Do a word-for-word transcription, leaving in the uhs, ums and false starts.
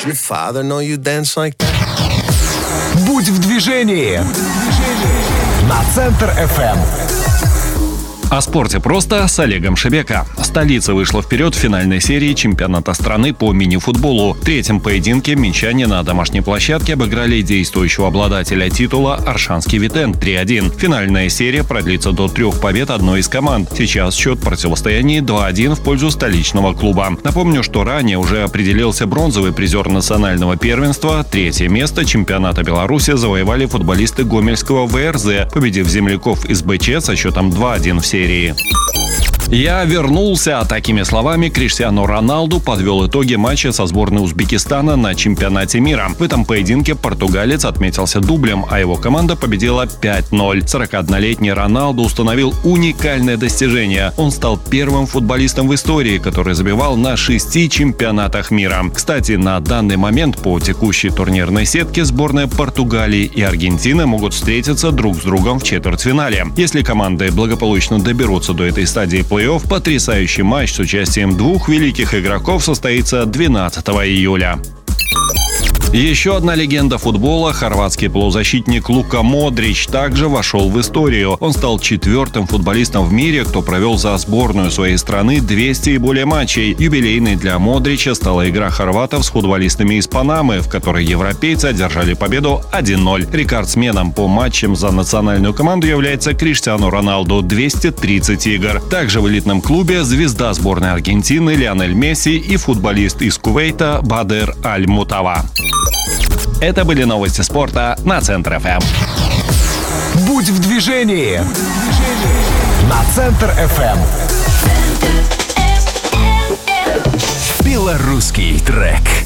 Your father know you dance like that? Будь в движении на Центр эф эм. О спорте просто с Олегом Шебека. Столица вышла вперед в финальной серии чемпионата страны по мини-футболу. В третьем поединке минчане на домашней площадке обыграли действующего обладателя титула Оршанский Витен три один. Финальная серия продлится до трех побед одной из команд. Сейчас счет противостояния два один в пользу столичного клуба. Напомню, что ранее уже определился бронзовый призер национального первенства. Третье место чемпионата Беларуси завоевали футболисты гомельского вэ эр зэ, победив земляков из бэ че со счетом два один в серии. «Я вернулся». Такими словами Криштиану Роналду подвел итоги матча со сборной Узбекистана на чемпионате мира. В этом поединке португалец отметился дублем, а его команда победила пять ноль. сорокаоднолетний Роналду установил уникальное достижение. Он стал первым футболистом в истории, который забивал на шести чемпионатах мира. Кстати, на данный момент по текущей турнирной сетке сборная Португалии и Аргентины могут встретиться друг с другом в четвертьфинале. Если команды благополучно доберутся до этой стадии плей-офф, потрясающий матч с участием двух великих игроков состоится двенадцатого июля. Еще одна легенда футбола, хорватский полузащитник Лука Модрич, также вошел в историю. Он стал четвертым футболистом в мире, кто провел за сборную своей страны двести и более матчей. Юбилейной для Модрича стала игра хорватов с футболистами из Панамы, в которой европейцы одержали победу один ноль. Рекордсменом по матчам за национальную команду является Криштиану Роналду – двести тридцать игр. Также в элитном клубе звезда сборной Аргентины Лионель Месси и футболист из Кувейта Бадер Аль-Мутава. Это были новости спорта на Центр эф эм. Будь в движении на Центр эф эм. Белорусский трек.